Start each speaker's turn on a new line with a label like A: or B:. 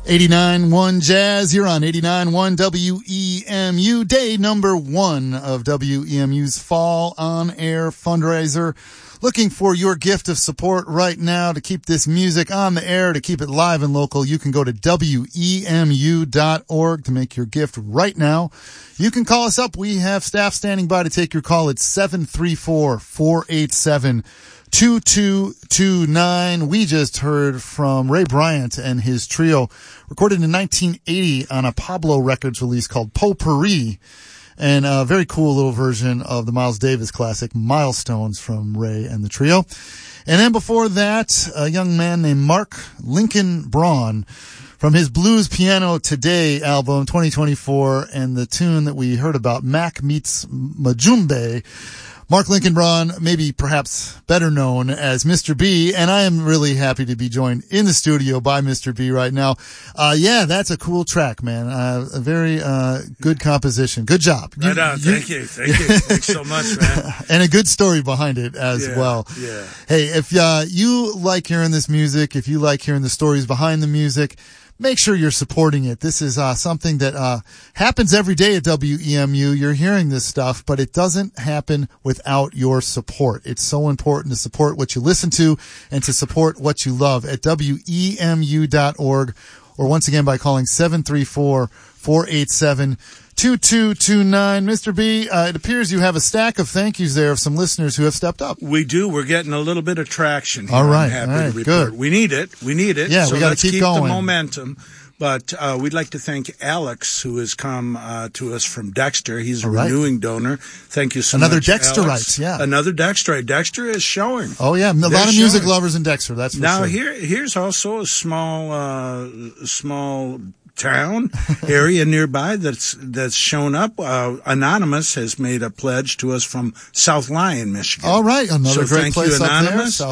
A: 89.1 Jazz, you're on 89.1 WEMU, day number 1 of WEMU's Fall On Air fundraiser. Looking for your gift of support right now to keep this music on the air, to keep it live and local. You can go to WEMU.org to make your gift right now. You can call us up. We have staff standing by to take your call at 734-487-2229. We just heard from Ray Bryant and his trio, recorded in 1980 on a Pablo Records release called Potpourri, and a very cool little version of the Miles Davis classic Milestones from Ray and the trio. And then before that, a young man named Mark Lincoln Braun from his Blues Piano Today album 2024, and the tune that we heard about, Mac Meets Majumbe. Mark Lincoln Braun, maybe perhaps better known as Mr. B, and I am really happy to be joined in the studio by Mr. B right now. Yeah, that's a cool track, man. A very good composition. Good job.
B: Right on. Thank you. Thanks so much, man.
A: And a good story behind it as well.
B: Yeah.
A: Hey, if you like hearing this music, if you like hearing the stories behind the music, make sure you're supporting it. This is something that happens every day at WEMU. You're hearing this stuff, but it doesn't happen without your support. It's so important to support what you listen to and to support what you love at WEMU.org, or once again by calling 734-487-2229. Mr. B, it appears you have a stack of thank yous there of some listeners who have stepped up.
B: We do. We're getting a little bit of traction here.
A: All right.
B: I'm happy to report.
A: Good.
B: We need it.
A: Yeah,
B: so
A: we got to keep going.
B: The momentum. But we'd like to thank Alex, who has come to us from Dexter. He's a renewing donor. Thank you so
A: Another
B: much,
A: Dexterite,
B: Alex.
A: yeah.
B: Another Dexterite. Dexter is showing.
A: Oh, yeah. A lot of music lovers in Dexter, that's for
B: now,
A: sure.
B: Here's also a small town area nearby that's shown up. Anonymous has made a pledge to us from South Lyon, Michigan.
A: All right. Another great
B: thank
A: place
B: you,
A: up
B: Anonymous.
A: there.